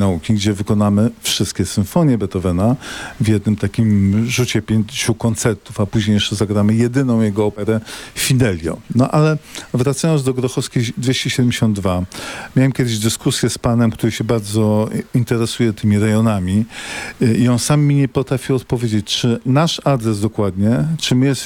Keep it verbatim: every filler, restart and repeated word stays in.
Nauki, gdzie wykonamy wszystkie symfonie Beethovena w jednym takim rzucie pięciu koncertów, a później jeszcze zagramy jedyną jego operę Fidelio. No ale wracając do Grochowskiej dwieście siedemdziesiąt dwa, miałem kiedyś dyskusję z panem, który się bardzo interesuje tymi rejonami i on sam mi nie potrafił odpowiedzieć, czy nasz adres dokładnie, czy my jesteśmy